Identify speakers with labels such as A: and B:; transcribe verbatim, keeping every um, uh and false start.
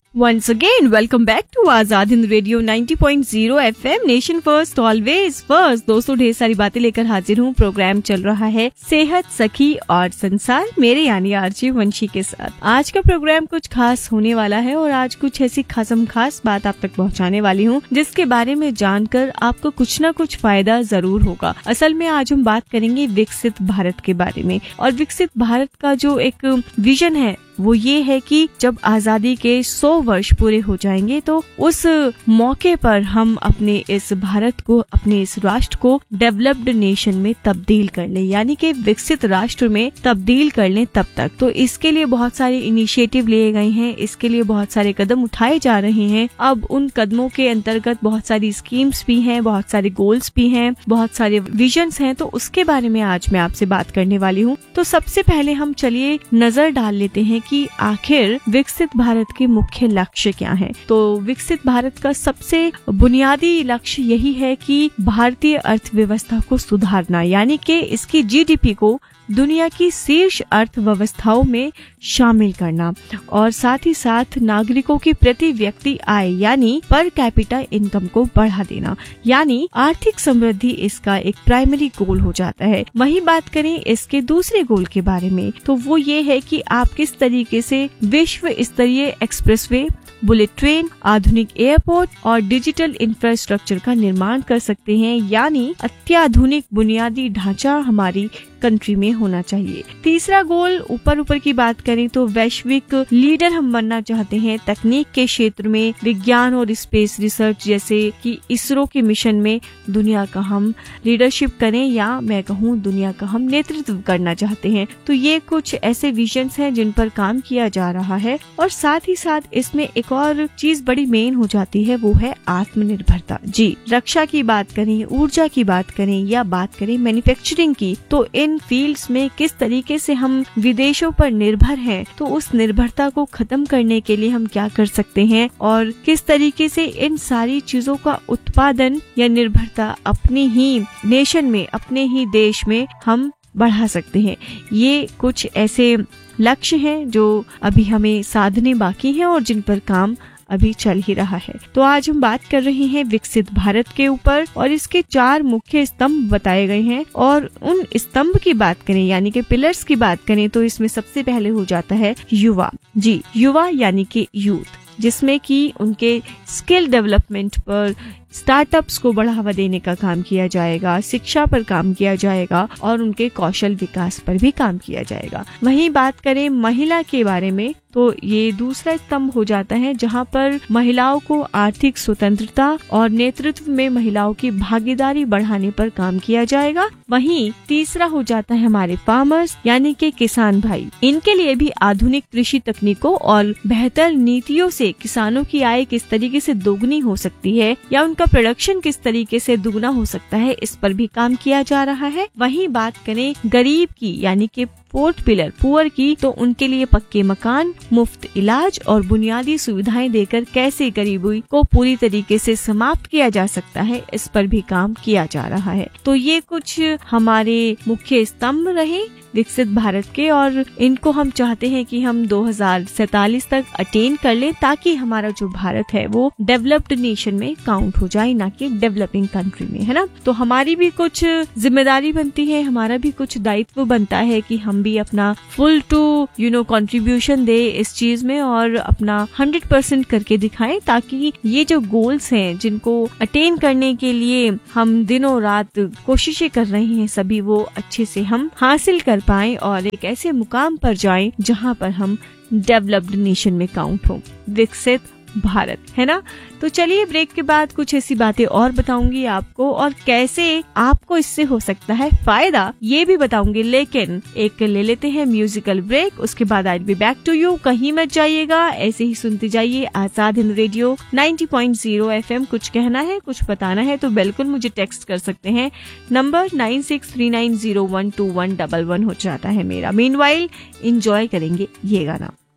A: Once again, welcome back to Azad Hind radio ninety point zero F M, nation first always first. दोस्तों, ढेर सारी बातें लेकर हाजिर हूँ। प्रोग्राम चल रहा है सेहत, सखी और संसार, मेरे यानी आरजे वंशी के साथ। आज का प्रोग्राम कुछ खास होने वाला है और आज कुछ ऐसी खासम खास बात आप तक पहुँचाने वाली हूँ जिसके बारे में जानकर आपको कुछ न कुछ फायदा जरूर होगा। असल में आज हम बात करेंगे विकसित भारत के बारे में। और विकसित भारत का जो एक विजन है वो ये है कि जब आजादी के सौ वर्ष पूरे हो जाएंगे तो उस मौके पर हम अपने इस भारत को, अपने इस राष्ट्र को डेवलप्ड नेशन में तब्दील कर लें, यानी कि विकसित राष्ट्र में तब्दील कर लें। तब तक तो इसके लिए बहुत सारे इनिशिएटिव लिए गए हैं, इसके लिए बहुत सारे कदम उठाए जा रहे हैं। अब उन कदमों के अंतर्गत बहुत सारी स्कीम्स भी हैं, बहुत सारे गोल्स भी हैं, बहुत सारे विजन्स हैं। तो उसके बारे में आज मैं आपसे बात करने वाली हूँ। तो सबसे पहले हम चलिए नजर डाल लेते हैं कि आखिर विकसित भारत के मुख्य लक्ष्य क्या हैं। तो विकसित भारत का सबसे बुनियादी लक्ष्य यही है कि भारतीय अर्थव्यवस्था को सुधारना, यानी कि इसकी जीडीपी को दुनिया की शीर्ष अर्थव्यवस्थाओं में शामिल करना और साथ ही साथ नागरिकों की प्रति व्यक्ति आय यानी पर कैपिटा इनकम को बढ़ा देना, यानी आर्थिक समृद्धि इसका एक प्राइमरी गोल हो जाता है। वहीं बात करें इसके दूसरे गोल के बारे में तो वो ये है कि आप किस तरीके से विश्व स्तरीय एक्सप्रेसवे, बुलेट ट्रेन, आधुनिक एयरपोर्ट और डिजिटल इंफ्रास्ट्रक्चर का निर्माण कर सकते हैं, यानी अत्याधुनिक बुनियादी ढांचा हमारी कंट्री में होना चाहिए। तीसरा गोल, ऊपर ऊपर की बात करें तो वैश्विक लीडर हम बनना चाहते हैं तकनीक के क्षेत्र में, विज्ञान और स्पेस रिसर्च जैसे कि इसरो के मिशन में दुनिया का हम लीडरशिप करें, या मैं कहूँ दुनिया का हम नेतृत्व करना चाहते हैं। तो ये कुछ ऐसे विजन्स हैं जिन पर काम किया जा रहा है। और साथ ही साथ इसमें एक और चीज बड़ी मेन हो जाती है, वो है आत्मनिर्भरता। जी, रक्षा की बात करें, ऊर्जा की बात करें या बात करें मैन्युफैक्चरिंग की, तो इन फील्ड्स में किस तरीके से हम विदेशों पर निर्भर हैं, तो उस निर्भरता को खत्म करने के लिए हम क्या कर सकते हैं और किस तरीके से इन सारी चीजों का उत्पादन या निर्भरता अपनी ही नेशन में, अपने ही देश में हम बढ़ा सकते हैं। ये कुछ ऐसे लक्ष्य हैं जो अभी हमें साधने बाकी हैं और जिन पर काम अभी चल ही रहा है। तो आज हम बात कर रहे हैं विकसित भारत के ऊपर और इसके चार मुख्य स्तंभ बताए गए हैं। और उन स्तंभ की बात करें यानी कि पिलर्स की बात करें तो इसमें सबसे पहले हो जाता है युवा। जी, युवा यानी कि यूथ, जिसमें कि उनके स्किल डेवलपमेंट पर, स्टार्टअप्स को बढ़ावा देने का काम किया जाएगा, शिक्षा पर काम किया जाएगा और उनके कौशल विकास पर भी काम किया जाएगा। वहीं बात करें महिला के बारे में तो ये दूसरा स्तंभ हो जाता है जहां पर महिलाओं को आर्थिक स्वतंत्रता और नेतृत्व में महिलाओं की भागीदारी बढ़ाने पर काम किया जाएगा। वहीं तीसरा हो जाता है हमारे फार्मर्स यानी कि किसान भाई। इनके लिए भी आधुनिक कृषि तकनीकों और बेहतर नीतियों से किसानों की आय किस तरीके से दोगुनी हो सकती है या उनका प्रोडक्शन किस तरीके से दुगना हो सकता है, इस पर भी काम किया जा रहा है। वहीं बात करें गरीब की यानी कि फोर्थ पिलर पुअर की, तो उनके लिए पक्के मकान, मुफ्त इलाज और बुनियादी सुविधाएं देकर कैसे गरीबी को पूरी तरीके से समाप्त किया जा सकता है, इस पर भी काम किया जा रहा है। तो ये कुछ हमारे मुख्य स्तंभ रहे विकसित भारत के और इनको हम चाहते हैं कि हम दो हज़ार सैतालीस तक अटेन कर लें ताकि हमारा जो भारत है वो डेवलप्ड नेशन में काउंट हो जाए, ना कि डेवलपिंग कंट्री में, है ना। तो हमारी भी कुछ जिम्मेदारी बनती है, हमारा भी कुछ दायित्व बनता है कि हम भी अपना full to you know contribution दे इस चीज में और अपना हंड्रेड परसेंट करके दिखाएं ताकि ये जो गोल्स हैं जिनको अटेन करने के लिए हम दिनों रात कोशिशें कर रहे हैं सभी वो अच्छे से हम हासिल कर पाएं और एक ऐसे मुकाम पर जाएं जहां पर हम डेवलप्ड नेशन में काउंट हो, विकसित भारत, है ना। तो चलिए ब्रेक के बाद कुछ ऐसी बातें और बताऊंगी आपको और कैसे आपको इससे हो सकता है फायदा ये भी बताऊंगी। लेकिन एक ले लेते हैं म्यूजिकल ब्रेक, उसके बाद आई बी बैक टू यू। कहीं मत जाइएगा, ऐसे ही सुनते जाइए Azad Hind radio ninety point zero F M. कुछ कहना है, कुछ बताना है तो बिल्कुल मुझे टेक्स्ट कर सकते हैं, number nine six three nine zero one two one double one हो जाता है मेरा। मीनवाइल एंजॉय करेंगे ये गाना।